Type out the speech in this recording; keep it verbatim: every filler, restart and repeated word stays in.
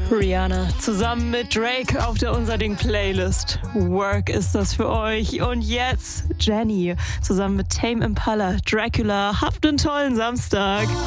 Rihanna zusammen mit Drake auf der Unser Ding Playlist. Work ist das für euch. Und jetzt Jenny zusammen mit Tame Impala, Dracula. Habt einen tollen Samstag.